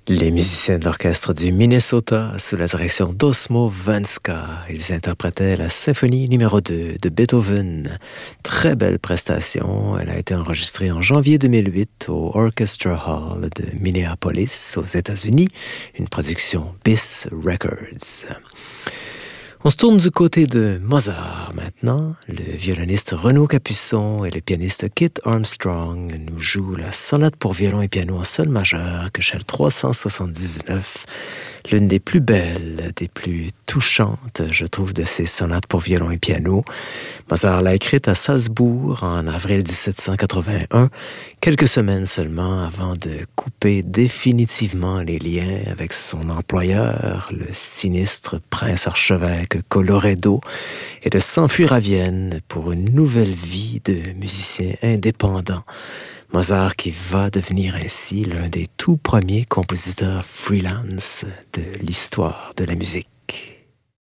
Les musiciens de l'orchestre du Minnesota, sous la direction d'Osmo Venska, ils interprétaient la symphonie numéro 2 de Beethoven. Très belle prestation, elle a été enregistrée en janvier 2008 au Orchestra Hall de Minneapolis, aux États-Unis, une production BIS Records. On se tourne du côté de Mozart maintenant. Le violoniste Renaud Capuçon et le pianiste Kit Armstrong nous jouent la sonate pour violon et piano en sol majeur, Köchel 379, l'une des plus belles, des plus touchantes, je trouve, de ces sonates pour violon et piano. Mozart l'a écrite à Salzbourg en avril 1781, quelques semaines seulement avant de couper définitivement les liens avec son employeur, le sinistre prince-archevêque Colloredo, et de s'enfuir à Vienne pour une nouvelle vie de musicien indépendant. Mozart qui va devenir ainsi l'un des tout premiers compositeurs freelance de l'histoire de la musique.